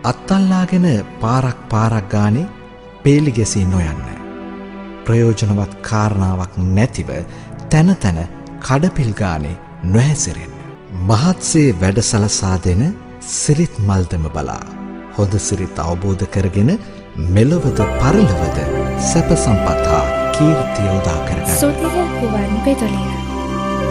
අත්තල්ලාගෙන පාරක් ගානේ පේලි ගැසී නොයන්න. ප්‍රයෝජනවත් කාරණාවක් නැතිව තැන තැන කඩපිල් ගානේ නොහැසිරෙන්න. මහත්සේ වැඩ සලසා දෙන සිරිත් මල්දම බලා හොඳ සිරිත් අවබෝධ කරගෙන මෙලොවද පරලොවද සැප සම්පත් හා කීර්තිය උදා කරගන්න. සුතිල ගුවන් විදුලිය